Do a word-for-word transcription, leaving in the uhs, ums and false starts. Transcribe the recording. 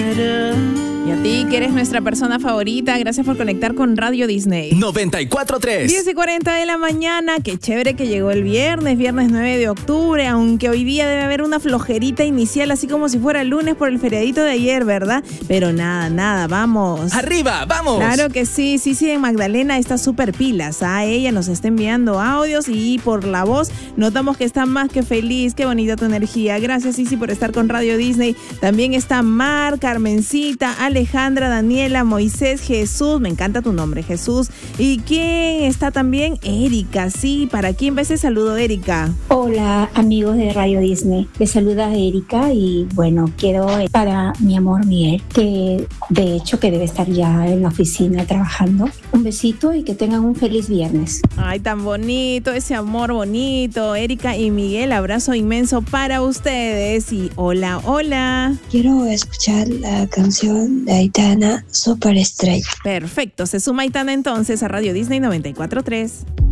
Y a ti, que eres nuestra persona favorita, gracias por conectar con Radio Disney. noventa y cuatro punto tres. diez y cuarenta de la mañana, qué chévere que llegó el viernes, viernes nueve de octubre, aunque hoy día debe haber una flojerita inicial, así como si fuera lunes por el feriadito de ayer, ¿verdad? Pero nada, nada, vamos. ¡Arriba, vamos! Claro que sí, sí, sí, Magdalena está súper pilas, ¿ah? Ella nos está enviando audios y por la voz notamos que está más que feliz, qué bonita tu energía. Gracias, Sisi, por estar con Radio Disney. También está Mar, Carmencita, Alejandra, Daniela, Moisés, Jesús, me encanta tu nombre, Jesús. ¿Y quién está también? Erika, sí, ¿para quién va ese saludo, Erika? Hola, amigos de Radio Disney, les saluda Erika y bueno, quiero para mi amor Miguel, que de hecho que debe estar ya en la oficina trabajando, un besito y que tengan un feliz viernes. Ay, tan bonito, ese amor bonito, Erika y Miguel, abrazo inmenso para ustedes y hola, hola. Quiero escuchar la canción de Aitana, Superestrella. Perfecto, se suma Aitana entonces a Radio Disney noventa y cuatro punto tres.